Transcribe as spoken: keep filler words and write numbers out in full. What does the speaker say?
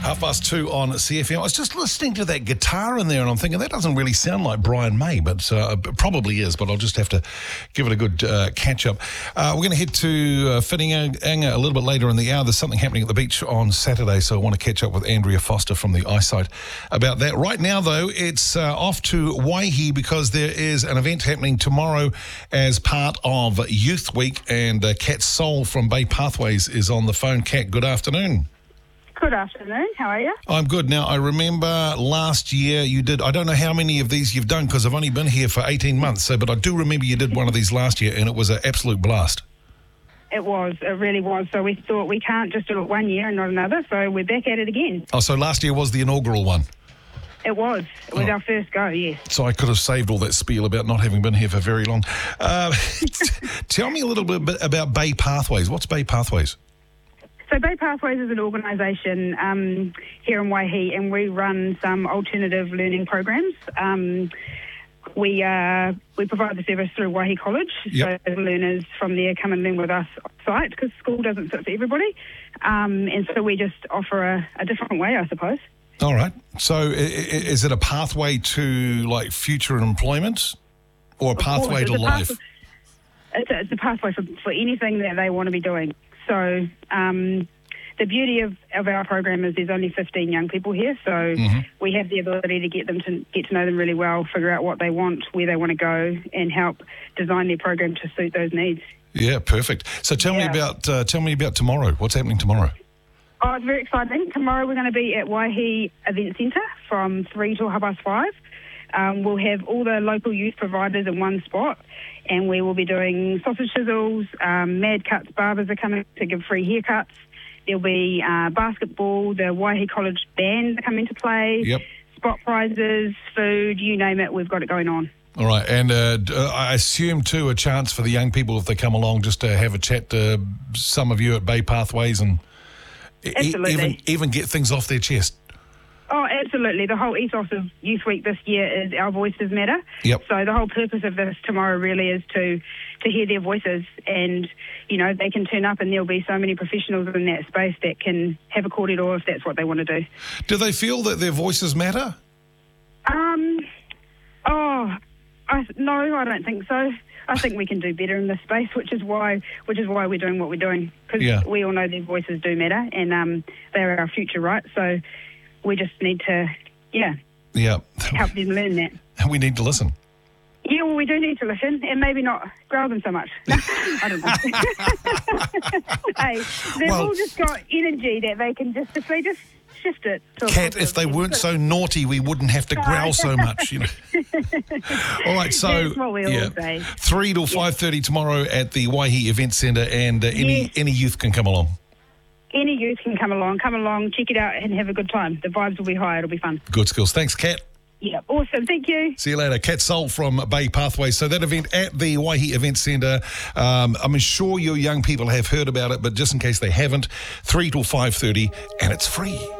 Half past two on C F M. I was just listening to that guitar in there and I'm thinking that doesn't really sound like Brian May, but uh, it probably is, but I'll just have to give it a good uh, catch-up. Uh, we're going to head to uh, Whirinanga a little bit later in the hour. There's something happening at the beach on Saturday, so I want to catch up with Andrea Foster from the Eyesight about that. Right now, though, it's uh, off to Waihi because there is an event happening tomorrow as part of Youth Week, and uh, Kat Soul from Bay Pathways is on the phone. Kat, good afternoon. Good afternoon. How are you? I'm good. Now, I remember last year you did, I don't know how many of these you've done because I've only been here for eighteen months, so but I do remember you did one of these last year and it was an absolute blast. It was. It really was. So we thought we can't just do it one year and not another, so we're back at it again. Oh, so last year was the inaugural one? It was. It was oh. our first go, yes. So I could have saved all that spiel about not having been here for very long. Uh, tell me a little bit about Bay Pathways. What's Bay Pathways? So Bay Pathways is an organisation um, here in Waihi, and we run some alternative learning programs. Um, we uh, we provide the service through Waihi College, yep. so learners from there come and learn with us off-site because school doesn't fit for everybody, um, and so we just offer a, a different way, I suppose. All right. So is it a pathway to like future employment, or a pathway to a life? Pathway, it's, a, it's a pathway for, for anything that they want to be doing. So um, the beauty of, of our program is there's only fifteen young people here, so mm-hmm. we have the ability to get them to get to know them really well, figure out what they want, where they want to go, and help design their program to suit those needs. Yeah, perfect. So tell yeah. me about uh, tell me about tomorrow. What's happening tomorrow? Oh, it's very exciting. Tomorrow we're going to be at Waihi Event Centre from three till half past five. Um, we'll have all the local youth providers in one spot, and we will be doing sausage sizzles, um, Mad Cuts barbers are coming to give free haircuts. There'll be uh, basketball, the Waihi College band are coming to play, yep. spot prizes, food, you name it, we've got it going on. All right, and uh, I assume too a chance for the young people if they come along just to have a chat to some of you at Bay Pathways and e- even, even get things off their chest. Oh, absolutely. The whole ethos of Youth Week this year is Our Voices Matter. Yep. So the whole purpose of this tomorrow really is to, to hear their voices, and, you know, they can turn up and there'll be so many professionals in that space that can have a corridor if that's what they want to do. Do they feel that their voices matter? Um, oh, I, no, I don't think so. I think we can do better in this space, which is why which is why we're doing what we're doing, because yeah. we all know their voices do matter, and um, they're our future, right? So we just need to, yeah, yeah, help them learn that. And we need to listen. Yeah, well, we do need to listen, and maybe not growl them so much. No, I don't know. Hey, they've well, all just got energy that they can just, if they just shift it. To Kat, if they weren't so naughty, we wouldn't have to growl so much, you know. All right, so that's what we all yeah, say. three till five thirty tomorrow at the Waihi Event Centre, and uh, any yes. any youth can come along. Any youth can come along, come along, check it out and have a good time. The vibes will be high, it'll be fun. Good skills. Thanks, Kat. Yeah, awesome. Thank you. See you later. Kat Soul from Bay Pathways. So that event at the Waihi Event Centre, um, I'm sure your young people have heard about it, but just in case they haven't, three till five thirty, and it's free.